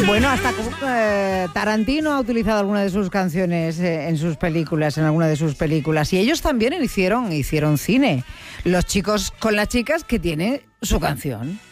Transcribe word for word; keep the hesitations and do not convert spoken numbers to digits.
Bueno, hasta eh, Tarantino ha utilizado alguna de sus canciones eh, en sus películas, en alguna de sus películas. Y ellos también hicieron, hicieron cine. Los chicos con las chicas, que tiene su canción.